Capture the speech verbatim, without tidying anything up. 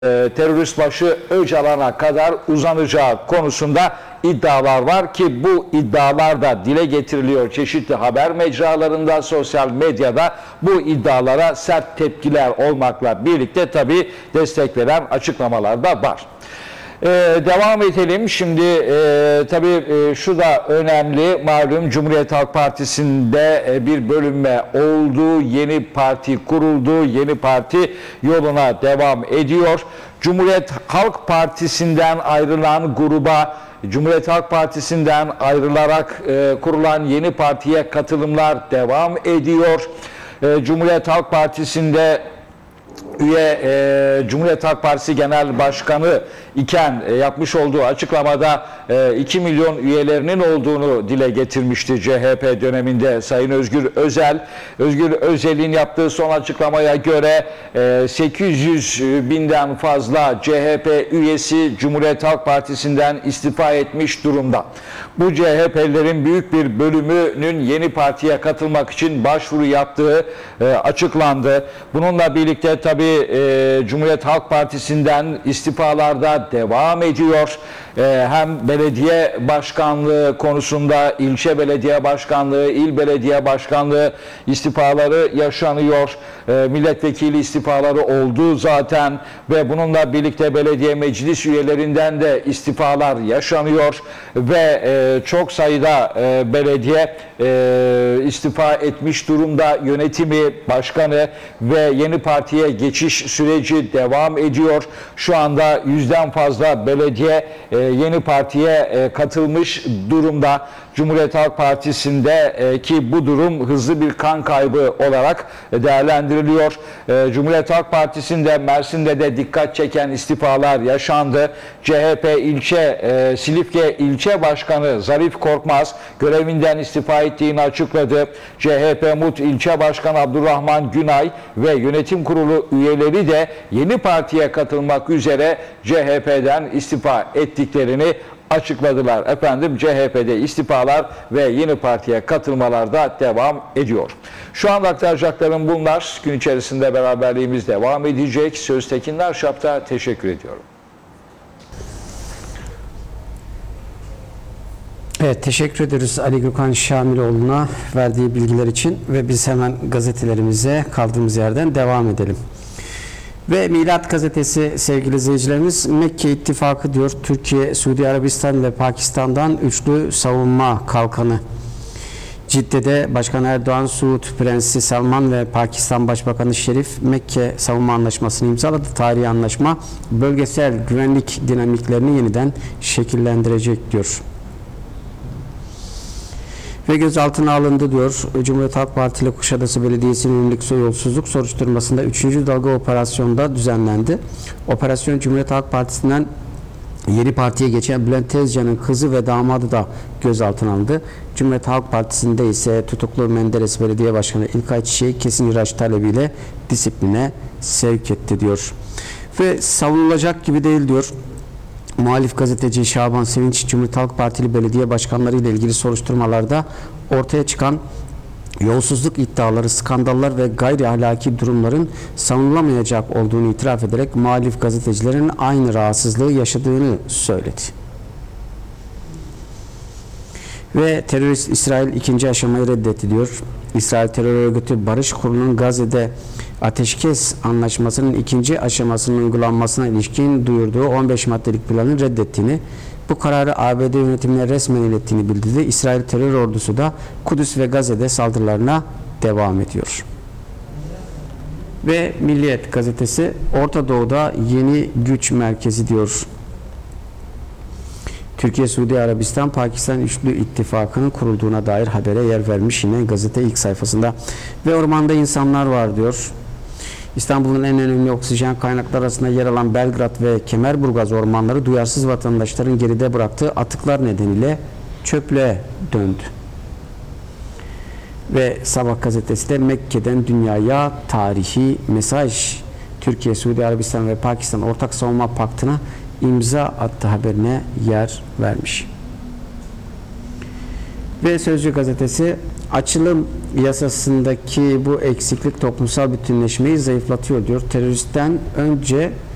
e, terörist başı Öcalan'a kadar uzanacağı konusunda iddialar var ki bu iddialar da dile getiriliyor çeşitli haber mecralarında, sosyal medyada. Bu iddialara sert tepkiler olmakla birlikte tabii destek veren açıklamalar da var. Ee, devam edelim. Şimdi e, tabii e, şu da önemli. Malum Cumhuriyet Halk Partisi'nde e, bir bölünme oldu. Yeni parti kuruldu. Yeni parti yoluna devam ediyor. Cumhuriyet Halk Partisi'nden ayrılan gruba, Cumhuriyet Halk Partisi'nden ayrılarak e, kurulan yeni partiye katılımlar devam ediyor. E, Cumhuriyet Halk Partisi'nde üye e, Cumhuriyet Halk Partisi Genel Başkanı iken e, yapmış olduğu açıklamada e, iki milyon üyelerinin olduğunu dile getirmişti C H P döneminde Sayın Özgür Özel. Özgür Özel'in yaptığı son açıklamaya göre e, sekiz yüz binden fazla C H P üyesi Cumhuriyet Halk Partisi'nden istifa etmiş durumda. Bu C H P'lilerin büyük bir bölümünün yeni partiye katılmak için başvuru yaptığı e, açıklandı. Bununla birlikte tabii e, Cumhuriyet Halk Partisi'nden istifalarda devam ediyor. E, hem belediye başkanlığı konusunda ilçe belediye başkanlığı, il belediye başkanlığı istifaları yaşanıyor. E, milletvekili istifaları oldu zaten ve bununla birlikte belediye meclis üyelerinden de istifalar yaşanıyor ve e, çok sayıda e, belediye e, istifa etmiş durumda. Yönetimi, başkanı ve yeni partiye geçiş süreci devam ediyor. Şu anda yüzden fazla belediye e, yeni partiye e, katılmış durumda. Cumhuriyet Halk Partisi'nde e, ki bu durum hızlı bir kan kaybı olarak değerlendiriliyor. E, Cumhuriyet Halk Partisi'nde Mersin'de de dikkat çeken istifalar yaşandı. C H P ilçe e, Silifke ilçe başkanı Zarif Korkmaz görevinden istifa ettiğini açıkladı. C H P Mut ilçe başkanı Abdurrahman Günay ve yönetim kurulu üyeleri de yeni partiye katılmak üzere C H P'den istifa ettiklerini açıkladılar. Efendim C H P'de istifalar ve yeni partiye katılmalar da devam ediyor. Şu anda aktaracaklarım bunlar. Gün içerisinde beraberliğimiz devam edecek. Söz Tekin Narşap'ta teşekkür ediyorum. Evet, teşekkür ederiz Ali Gökhan Şamiloğlu'na verdiği bilgiler için ve biz hemen gazetelerimize kaldığımız yerden devam edelim. Ve Milat Gazetesi sevgili izleyicilerimiz Mekke İttifakı diyor. Türkiye, Suudi Arabistan ve Pakistan'dan üçlü savunma kalkanı. Cidde'de Başkan Erdoğan, Suud Prensi Salman ve Pakistan Başbakanı Şerif Mekke Savunma Anlaşması'nı imzaladı. Tarihi anlaşma bölgesel güvenlik dinamiklerini yeniden şekillendirecek diyor. Ve gözaltına alındı diyor. Cumhuriyet Halk Partili Kuşadası Belediyesi'nin yönelik yolsuzluk soruşturmasında üçüncü dalga operasyonda düzenlendi. Operasyon Cumhuriyet Halk Partisi'nden yeni partiye geçen Bülent Tezcan'ın kızı ve damadı da gözaltına alındı. Cumhuriyet Halk Partisi'nde ise tutuklu Menderes Belediye Başkanı İlkay Çiçek'i kesin ihraç talebiyle disipline sevk etti diyor. Ve savunulacak gibi değil diyor. Muhalif gazeteci Şaban Sevinç, Cumhuriyet Halk Partili belediye başkanları ile ilgili soruşturmalarda ortaya çıkan yolsuzluk iddiaları, skandallar ve gayri ahlaki durumların savunulamayacak olduğunu itiraf ederek muhalif gazetecilerin aynı rahatsızlığı yaşadığını söyledi. Ve terörist İsrail ikinci aşamayı reddetti diyor. İsrail Terör Örgütü Barış Kurulu'nun Gazze'de ateşkes anlaşmasının ikinci aşamasının uygulanmasına ilişkin duyurduğu on beş maddelik planı reddettiğini, bu kararı A B D yönetimine resmen ilettiğini bildirdi. İsrail terör ordusu da Kudüs ve Gazze'de saldırılarına devam ediyor. Ve Milliyet gazetesi Orta Doğu'da yeni güç merkezi diyor. Türkiye, Suudi Arabistan, Pakistan üçlü ittifakının kurulduğuna dair habere yer vermiş yine gazete ilk sayfasında. Ve ormanda insanlar var diyor. İstanbul'un en önemli oksijen kaynakları arasında yer alan Belgrad ve Kemerburgaz ormanları duyarsız vatandaşların geride bıraktığı atıklar nedeniyle çöplüğe döndü. Ve Sabah gazetesi de Mekke'den dünyaya tarihi mesaj. Türkiye, Suudi Arabistan ve Pakistan Ortak Savunma Paktı'na imza attı haberine yer vermiş. Ve Sözcü gazetesi açılım yasasındaki bu eksiklik toplumsal bütünleşmeyi zayıflatıyor diyor. Teröristten önce